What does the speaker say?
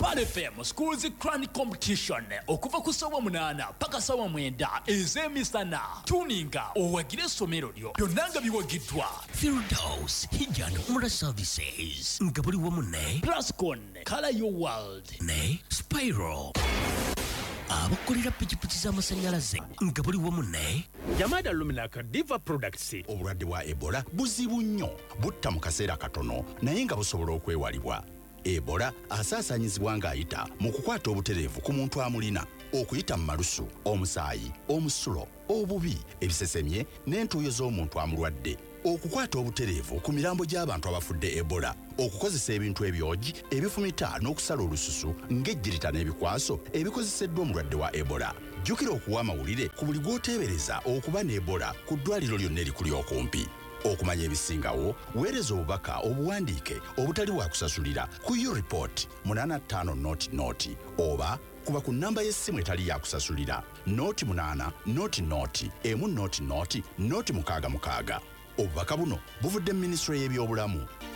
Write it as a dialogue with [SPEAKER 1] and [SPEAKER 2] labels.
[SPEAKER 1] Pal FM Schools Crown Competition okuva ku ssaawa 8 paka ssaawa 9 ez'emisana. Tuninga owagire essomero lyo byonna nga biwagiddwa.
[SPEAKER 2] Firdaus Hijjan Umrah Services nga buli wamu ne
[SPEAKER 1] Plascon Color Your World
[SPEAKER 2] ne Spiral abakolera pikipiki z'amasannyalaze nga buli wamu ne
[SPEAKER 3] Yamada Luminac Diva Products.
[SPEAKER 4] Obulwadde bwa Ebola buzibu nnyo butta mu kaseera katono naye nga busobola okwewalibwa. Ebola asaasaanyizibwa ng'ayita mu kukwata obutereevu ku muntu amulina, okuyita mu malusu, omusaayi, omusulo, obubi, ebisesemye n'entuuyo z'omuntu amulwadde, okukwata obutereevu ku mirambo gy'abantu abafudde Ebola, okukozesa ebintu ebyogi ebifumita n'okusala olususu ng'ejjirita n'ebikwaso ebikozeseddwa omulwadde wa Ebola. Jjukira okuwa amawulire ku buli gw'oteebereza okuba ne Ebola ku ddwaliro lyonna erikuli okumpi. Okumanya ebisingawo, weereza obubaka obuwandiike obutali bwa kusasulira ku U-Report 8500 oba kuba ku nnamba y'essimu etali ya kusasulira 0800 100 100 666. Obubaka buno buvudde mu Minisitule y'ebyobulamu